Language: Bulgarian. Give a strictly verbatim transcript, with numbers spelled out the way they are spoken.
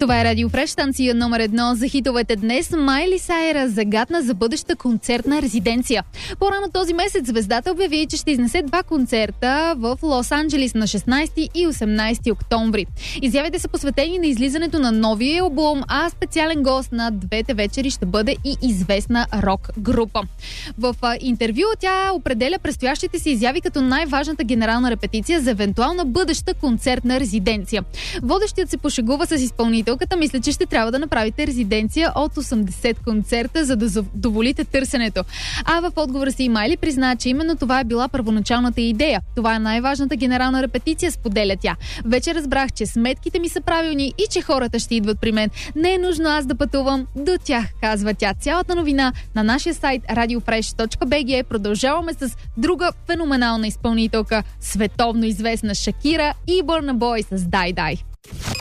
Това е Радио Фреш, станция номер едно за хитовете днес. Майли Сайръс загадна за бъдеща концертна резиденция. По-рано този месец звездата обяви, че ще изнесе два концерта в Лос-Анджелис на шестнайсети и осемнайсети октомври. Изявите са посветени на излизането на новия албум, а специален гост на двете вечери ще бъде и известна рок група. В интервю тя определя предстоящите си изяви като най-важната генерална репетиция за евентуална бъдеща концертна резиденция. Водещият се пошегува с изпълнителката, мисля, че ще трябва да направите резиденция от осемдесет концерта, за да задоволите търсенето. А в отговора си Майли призна, че именно това е била първоначалната идея. Това е най-важната генерална репетиция, споделя тя. Вече разбрах, че сметките ми са правилни и че хората ще идват при мен. Не е нужно аз да пътувам до тях, казва тя. Цялата новина на нашия сайт радиофреш точка би джи. Продължаваме с друга феноменална изпълнителка, световно известна Шакира и Бърна Бой с Дай Дай.